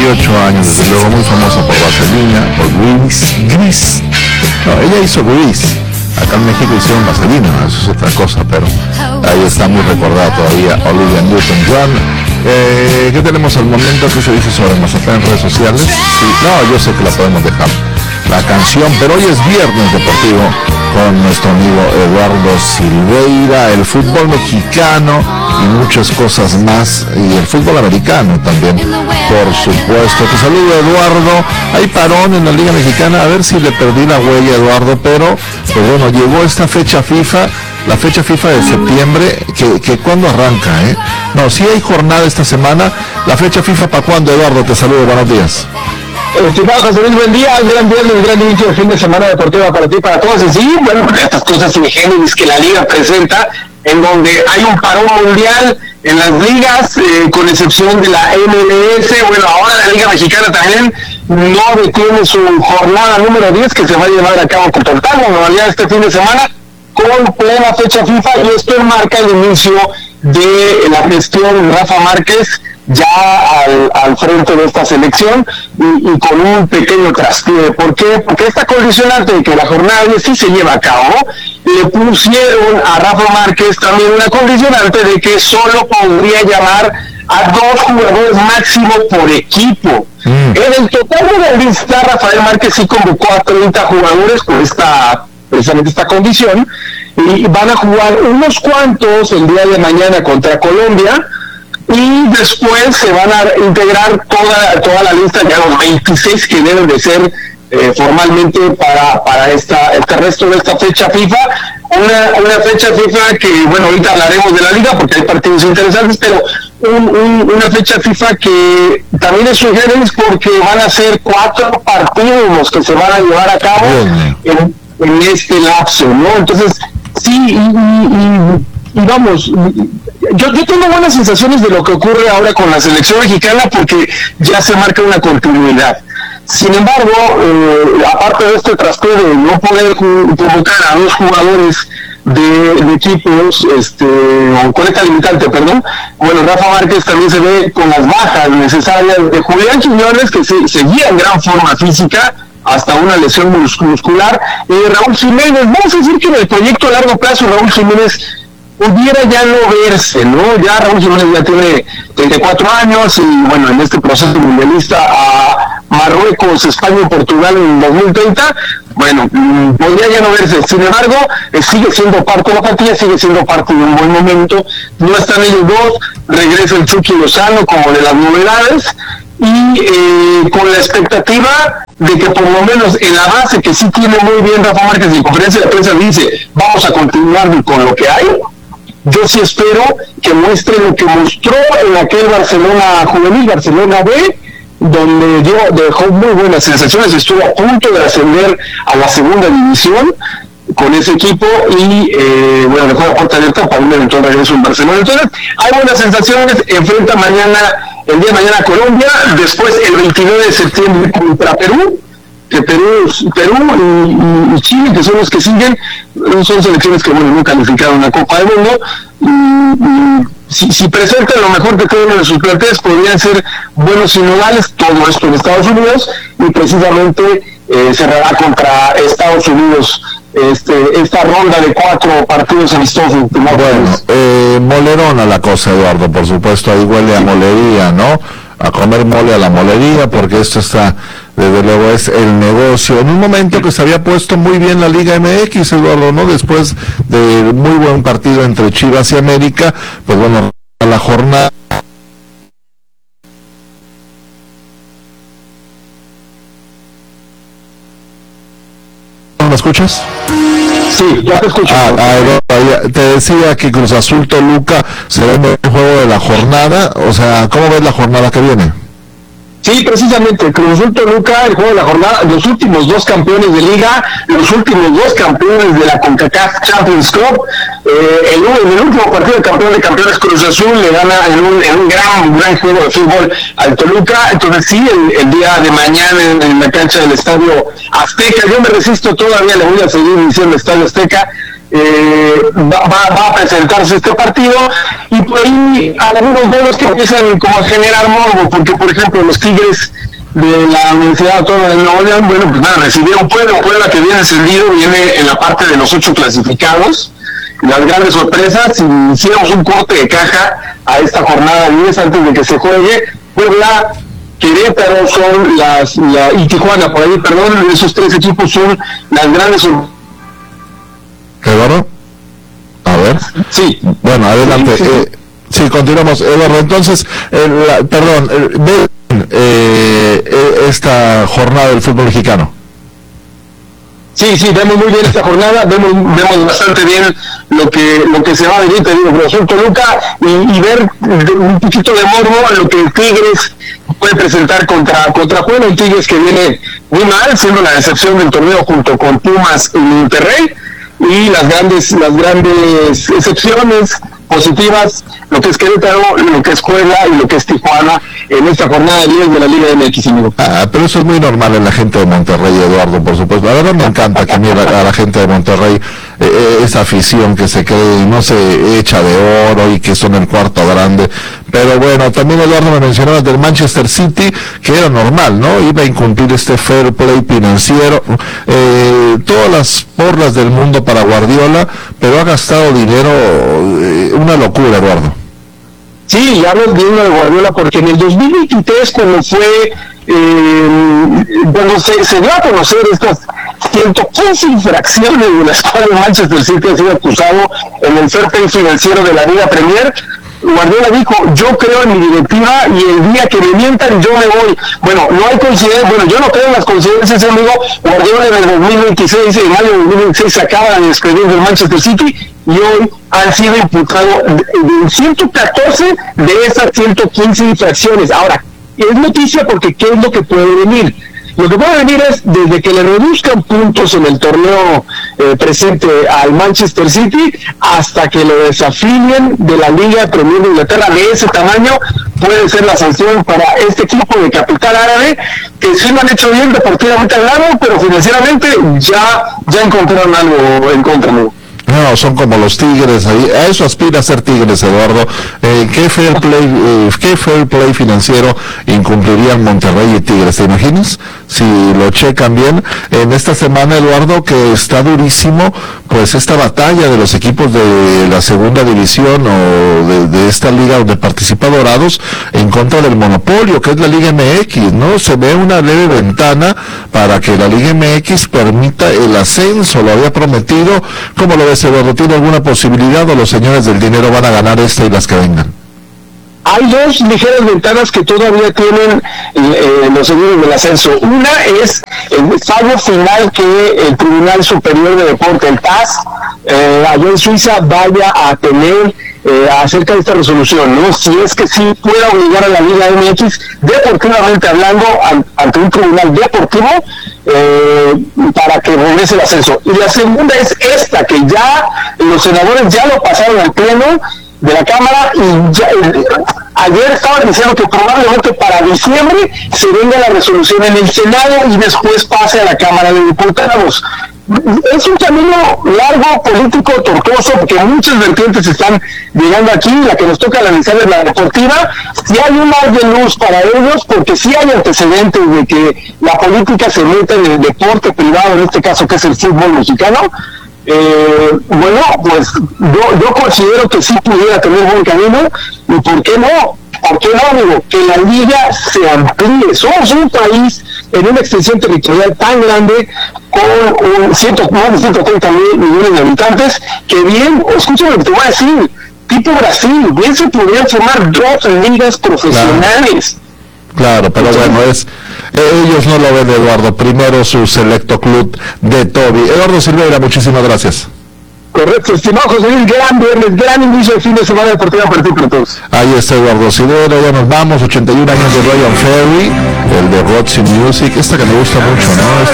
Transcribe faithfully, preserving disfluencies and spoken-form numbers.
veintiocho años, desde luego muy famosa por Vaselina, por Grease, Grease. No, ella hizo Grease. Acá en México hicieron Vaselina, eso es otra cosa, pero ahí está muy recordada todavía Olivia Newton-John. Eh, ¿Qué tenemos al momento? ¿Qué se dice sobre Mazatlán en redes sociales? Sí, no, yo sé que la podemos dejar, la canción, pero hoy es Viernes Deportivo con nuestro amigo Eduardo Silveira, el fútbol mexicano y muchas cosas más, y el fútbol americano también, por supuesto. Te saludo, Eduardo. Hay parón en la Liga Mexicana, a ver si le perdí la huella, Eduardo, pero pues bueno, llegó esta fecha FIFA, la fecha FIFA de septiembre, que, que ¿cuándo arranca, eh? No, sí hay jornada esta semana. La fecha FIFA, ¿para cuándo, Eduardo? Te saludo, buenos días. Estimado José Luis, buen día, gran viernes, gran inicio de fin de semana deportiva para ti, para todos. Y sí, bueno, estas cosas ingeniosas que la liga presenta, en donde hay un parón mundial en las ligas, eh, con excepción de la M L S. Bueno, ahora la Liga Mexicana también no detiene su jornada número diez, que se va a llevar a cabo con total normalidad este fin de semana, con plena fecha FIFA, y esto marca el inicio de la gestión de Rafa Márquez ya al, al frente de esta selección, y, y con un pequeño traspié. ¿Por qué? Porque esta condicionante de que la jornada diez sí se lleva a cabo, le pusieron a Rafa Márquez también una condicionante de que solo podría llamar a dos jugadores máximo por equipo. Mm. En el total de la lista, Rafael Márquez sí convocó a treinta jugadores por esta, precisamente esta condición, y van a jugar unos cuantos el día de mañana contra Colombia, y después se van a integrar toda toda la lista, ya los veintiséis que deben de ser eh, formalmente para para esta este resto de esta fecha FIFA, una una fecha FIFA que, bueno, ahorita hablaremos de la liga porque hay partidos interesantes, pero un, un, una fecha FIFA que también es sugerente porque van a ser cuatro partidos los que se van a llevar a cabo en, en este lapso, ¿no? Entonces, sí, y, y, y vamos, yo, yo tengo buenas sensaciones de lo que ocurre ahora con la selección mexicana, porque ya se marca una continuidad. Sin embargo, eh, aparte de este traspié de no poder convocar a dos jugadores de, de equipos, este, o con esta limitante, perdón, bueno, Rafa Márquez también se ve con las bajas necesarias de Julián Quiñones, que se, seguía en gran forma física, hasta una lesión mus- muscular, y Raúl Jiménez. Vamos a decir que en el proyecto a largo plazo Raúl Jiménez pudiera ya no verse, ¿no? Ya Raúl Jiménez ya tiene treinta y cuatro años, y bueno, en este proceso mundialista a Marruecos, España y Portugal en dos mil treinta, bueno, mmm, podría ya no verse. Sin embargo, eh, sigue siendo parte de la partida, sigue siendo parte de un buen momento. No están ellos dos, regresa el Chucky Lozano como de las novedades, y eh, con la expectativa de que por lo menos en la base, que sí tiene muy bien Rafa Márquez, en conferencia de prensa dice, vamos a continuar con lo que hay. Yo sí espero que muestre lo que mostró en aquel Barcelona juvenil, Barcelona B, donde dio, dejó muy buenas sensaciones, estuvo a punto de ascender a la segunda división con ese equipo, y eh, bueno, dejó la puerta abierta para un eventual regreso en Barcelona. Entonces, hay buenas sensaciones. Enfrenta mañana, el día de mañana, a Colombia, después el veintinueve de septiembre contra Perú, que Perú, Perú y, y Chile, que son los que siguen, son selecciones que, bueno, no calificaron a Copa del Mundo, y, y si, si presentan lo mejor que tienen en sus planteles, podrían ser buenos sinodales. Todo esto en Estados Unidos, y precisamente eh, cerrará contra Estados Unidos este esta ronda de cuatro partidos amistosos. Bueno, eh, molerona la cosa, Eduardo, por supuesto, ahí huele a molería, ¿no? A comer mole a la molería, porque esto está, desde luego, es el negocio. En un momento que se había puesto muy bien la Liga M X, Eduardo, ¿no? Después de muy buen partido entre Chivas y América, pues bueno, a la jornada. ¿Me escuchas? Sí, ya te escucho. Ah, ah, te decía que Cruz Azul Toluca será el mejor juego de la jornada. O sea, ¿cómo ves la jornada que viene? Sí, precisamente, Cruz Azul Toluca, el juego de la jornada, los últimos dos campeones de liga, los últimos dos campeones de la CONCACAF Champions Cup. Eh, el, en el último partido de campeón de campeones, Cruz Azul le gana en un, en un gran, gran juego de fútbol al Toluca. Entonces sí, el, el día de mañana en, en la cancha del Estadio Azteca, yo me resisto todavía, le voy a seguir diciendo Estadio Azteca, eh, va, va, va a presentarse este partido, y por ahí algunos juegos que empiezan como a generar morbo, porque por ejemplo los Tigres de la Universidad Autónoma de Nuevo León, bueno, pues nada, recibieron Puebla, Puebla que viene encendido, viene en la parte de los ocho clasificados. Las grandes sorpresas, si hiciéramos un corte de caja a esta jornada diez antes de que se juegue, Puebla, Querétaro son las, la, y Tijuana, por ahí, perdón, esos tres equipos son las grandes sorpresas. Eduardo, a ver. Sí. Bueno, adelante. Sí, sí. Eh, sí continuamos, Eduardo. Entonces, eh, la, perdón, eh, ve eh, esta jornada del fútbol mexicano. Sí, sí, vemos muy bien esta jornada, vemos, vemos bastante bien lo que lo que se va a venir, te digo, Cruz Azul Toluca, y, y ver un poquito de morbo a lo que Tigres puede presentar contra contra Puebla, un Tigres que viene muy mal, siendo la decepción del torneo junto con Pumas y Monterrey, y las grandes las grandes excepciones positivas, lo que es Querétaro, lo que es Puebla y lo que es Tijuana en esta jornada diez de la Liga M X, amigo. Ah, pero eso es muy normal en la gente de Monterrey, Eduardo, por supuesto. La verdad me encanta que mira a la gente de Monterrey eh, esa afición que se cree y no se echa de oro y que son el cuarto grande. Pero bueno, también Eduardo me mencionaba del Manchester City, que era normal, ¿no? Iba a incumplir este fair play financiero, eh, todas las porras del mundo para Guardiola, pero ha gastado dinero, eh, una locura, Eduardo. Sí, ya hablo bien de Guardiola, porque en el dos mil veintitrés, cuando fue, eh, cuando se, se dio a conocer estas ciento quince infracciones de las cuales Manchester City ha sido acusado en el fair play financiero de la Liga Premier, Guardiola dijo, yo creo en mi directiva y el día que me mientan yo me voy. Bueno, no hay coincidencia, bueno, yo no creo en las coincidencias, amigo. Guardiola en el dos mil veintiséis, en mayo de dos mil veintiséis, se acaba de despedir del Manchester City y hoy han sido imputados de ciento catorce de esas ciento quince infracciones. Ahora, es noticia porque ¿qué es lo que puede venir? Lo que puede venir es, desde que le reduzcan puntos en el torneo eh, presente al Manchester City, hasta que lo desafilien de la Liga Premier de Inglaterra de ese tamaño, puede ser la sanción para este equipo de capital árabe, que sí lo han hecho bien deportivamente hablando, pero financieramente ya, ya encontraron algo en contra, ¿no? No, son como los Tigres, ahí, a eso aspira a ser Tigres, Eduardo. Eh, ¿qué fair play, eh, qué fair play financiero incumplirían Monterrey y Tigres? ¿Te imaginas? Si lo checan bien. En esta semana, Eduardo, que está durísimo, pues esta batalla de los equipos de la segunda división o de, de esta liga donde participa Dorados en contra del monopolio, que es la Liga M X, ¿no? Se ve una leve ventana para que la Liga M X permita el ascenso, lo había prometido. ¿Cómo lo ves, Eduardo? ¿Tiene alguna posibilidad o los señores del dinero van a ganar esta y las que vengan? Hay dos ligeras ventanas que todavía tienen eh, los señores del ascenso. Una es el fallo final que el Tribunal Superior de Deporte, el T A S, eh, allá en Suiza, vaya a tener eh, acerca de esta resolución, ¿no? Si es que sí pueda obligar a la Liga M X, deportivamente hablando, an, ante un tribunal deportivo, eh, para que regrese el ascenso. Y la segunda es esta, que ya los senadores ya lo pasaron al pleno de la Cámara y ya, eh, ayer estaban diciendo que probablemente para diciembre se venga la resolución en el Senado y después pase a la Cámara de Diputados. Es un camino largo, político, tortuoso, porque muchas vertientes están llegando aquí. La que nos toca analizar es la deportiva. Si hay un mar de luz para ellos, porque sí hay antecedentes de que la política se mete en el deporte privado, en este caso que es el fútbol mexicano. Eh, bueno, pues yo, yo considero que sí pudiera tener buen camino, y ¿por qué no? ¿Por qué no, amigo? Que la liga se amplíe. Somos un país en una extensión territorial tan grande, con un ciento, más de ciento treinta mil millones de habitantes, que bien, escúchame lo que te voy a decir, tipo Brasil, bien se podrían formar dos ligas profesionales. Claro, claro, pero bueno, es ellos no lo ven, Eduardo. Primero su selecto club de Toby. Eduardo Silveira, muchísimas gracias. Correcto, estimado José Luis, gran viernes, gran inicio de fin de semana deportiva para ti, para todos. Ahí está Eduardo Silveira, ya nos vamos, ochenta y un años de Ryan Ferry, el de Roxy Music, esta que me gusta mucho, ¿no? Esta